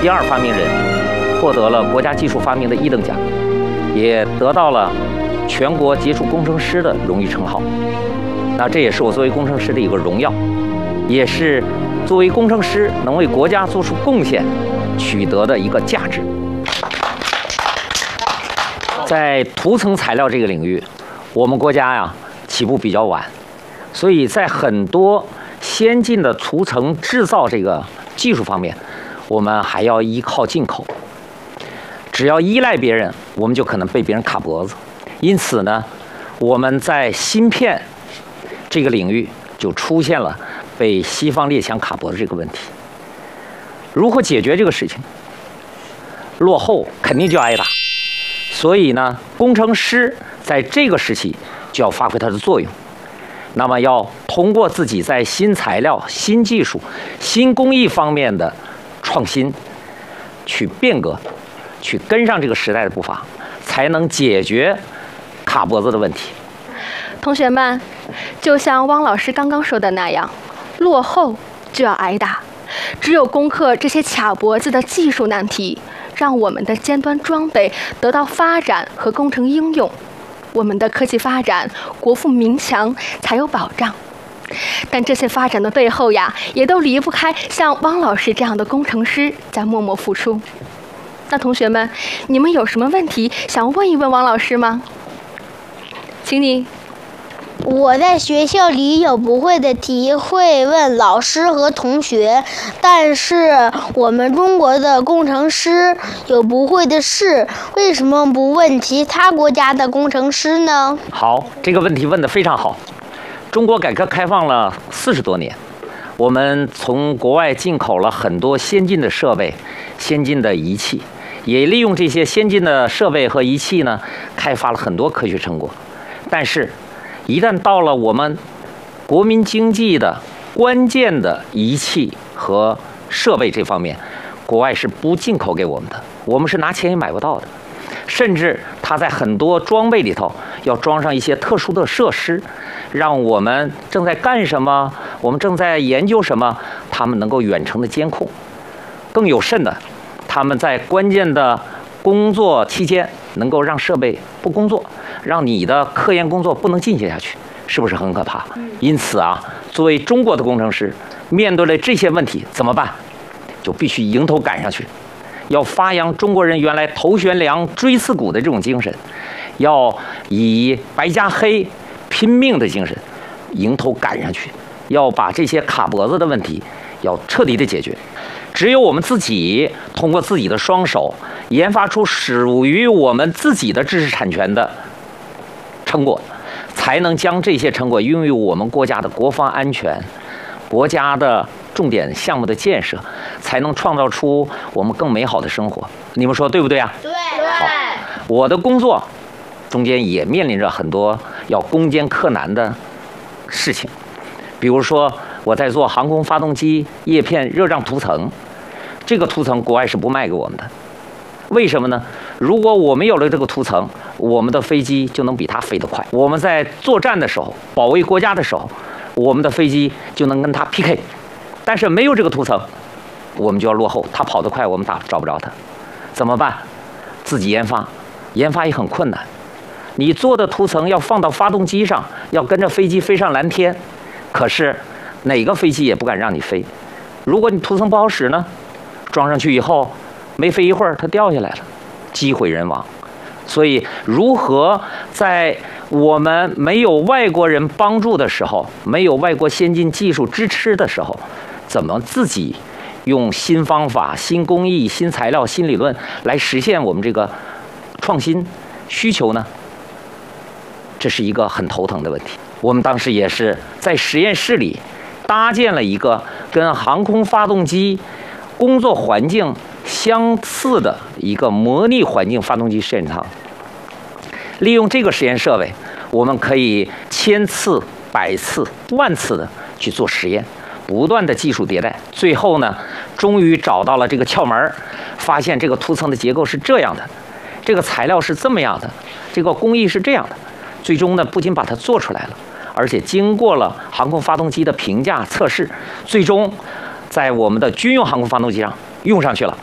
第2发明人，获得了国家技术发明的1等奖，也得到了全国杰出工程师的荣誉称号。那这也是我作为工程师的一个荣耀，也是作为工程师能为国家做出贡献取得的一个价值。在涂层材料这个领域，我们国家呀起步比较晚，所以在很多先进的涂层制造这个技术方面，我们还要依靠进口。只要依赖别人，我们就可能被别人卡脖子。因此呢，我们在芯片这个领域就出现了被西方列强卡脖子这个问题。如何解决这个事情？落后肯定就挨打。所以呢，工程师在这个时期就要发挥它的作用。那么要通过自己在新材料、新技术、新工艺方面的创新，去变革，去跟上这个时代的步伐，才能解决卡脖子的问题。 同学们，就像汪老师刚刚说的那样，落后就要挨打。只有攻克这些卡脖子的技术难题，让我们的尖端装备得到发展和工程应用，我们的科技发展、国富民强才有保障。但这些发展的背后呀，也都离不开像汪老师这样的工程师在默默付出。那同学们，你们有什么问题想问一问汪老师吗？请你。 我在学校里有不会的题会问老师和同学，但是我们中国的工程师有不会的事，为什么不问其他国家的工程师呢？ 好，这个问题问得非常好。中国改革开放了40多年，我们从国外进口了很多先进的设备、先进的仪器，也利用这些先进的设备和仪器呢，开发了很多科学成果。但是一旦到了我们国民经济的关键的仪器和设备这方面，国外是不进口给我们的，我们是拿钱也买不到的。甚至它在很多装备里头要装上一些特殊的设施，让我们正在干什么，我们正在研究什么，他们能够远程的监控。更有甚的，他们在关键的工作期间能够让设备不工作，让你的科研工作不能进行下去，是不是很可怕？因此啊，作为中国的工程师，面对了这些问题怎么办？就必须迎头赶上去，要发扬中国人原来头悬梁锥刺股的这种精神，要以白加黑拼命的精神迎头赶上去，要把这些卡脖子的问题要彻底的解决。只有我们自己通过自己的双手研发出属于我们自己的知识产权的成果，才能将这些成果用于我们国家的国防安全、国家的重点项目的建设，才能创造出我们更美好的生活。你们说对不对啊？ 对。 好，我的工作中间也面临着很多要攻坚克难的事情，比如说我在做航空发动机叶片热胀涂层，这个涂层国外是不卖给我们的。为什么呢？如果我们有了这个涂层，我们的飞机就能比它飞得快。我们在作战的时候，保卫国家的时候，我们的飞机就能跟它 PK。但是没有这个涂层，我们就要落后。它跑得快，我们找不着它，怎么办？自己研发，研发也很困难。你做的涂层要放到发动机上，要跟着飞机飞上蓝天，可是哪个飞机也不敢让你飞。如果你涂层不好使呢，装上去以后没飞一会儿它掉下来了，机毁人亡。所以如何在我们没有外国人帮助的时候，没有外国先进技术支持的时候，怎么自己用新方法、新工艺、新材料、新理论来实现我们这个创新需求呢？这是一个很头疼的问题。我们当时也是在实验室里搭建了一个跟航空发动机工作环境相似的一个模拟环境发动机实验舱。利用这个实验设备，我们可以1000次、100次、万次的去做实验，不断的技术迭代。最后呢，终于找到了这个窍门，发现这个涂层的结构是这样的，这个材料是这么样的，这个工艺是这样的。最终呢，不仅把它做出来了，而且经过了航空发动机的评价测试，最终在我们的军用航空发动机上用上去了。